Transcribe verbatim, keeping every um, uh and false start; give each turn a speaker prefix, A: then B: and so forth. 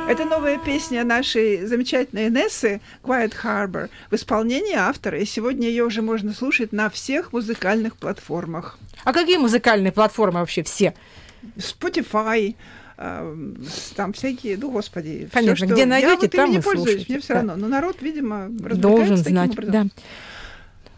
A: Это новая песня нашей замечательной Нессы «Quiet Harbor» в исполнении автора, и сегодня ее уже можно слушать на всех музыкальных платформах.
B: А какие музыкальные платформы вообще все?
A: Spotify, там всякие, ну, господи.
B: Понятно,
A: всё,
B: где найдете,
A: я вот
B: там
A: ими
B: и
A: не пользуюсь,
B: слушайте.
A: мне все
B: да.
A: равно. Но народ, видимо,
B: должен
A: развлекается таким
B: знать,
A: образом.
B: да.